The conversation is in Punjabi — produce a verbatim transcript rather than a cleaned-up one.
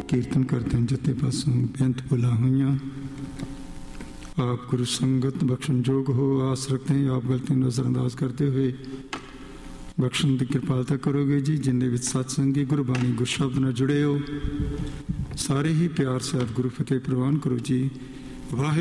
ਕੀਰਤਨ ਕਰਦੇ ਹਨ ਜਿੱਤੇ ਪਾਸੋਂ ਬੇਅੰਤ ਭੁੱਲਾਂ ਹੋਈਆਂ। ਆਪ ਗੁਰੂ ਸੰਗਤ ਬਖਸ਼ਣ ਯੋਗ ਹੋ, ਆਸ ਰੱਖते हैं ਆਪ ਗਲਤੀ ਨੂੰ ਨਜ਼ਰਅੰਦਾਜ਼ ਕਰਦੇ ਹੋਏ ਬਖਸ਼ਣ ਦੀ ਕਿਰਪਾਲਤਾ ਕਰੋਗੇ ਜੀ। ਜਿੰਨੇ ਵਿੱਚ ਸਤਸੰਗੀ ਗੁਰਬਾਣੀ ਗੁਰਸ਼ਬਦ ਨਾਲ ਜੁੜੇ ਹੋ ਸਾਰੇ ਹੀ ਪਿਆਰ ਸਾਹਿਬ ਗੁਰੂ ਫਤਿਹ ਪ੍ਰਵਾਨ ਕਰੋ ਜੀ। ਵਾਹਿਗੁਰੂ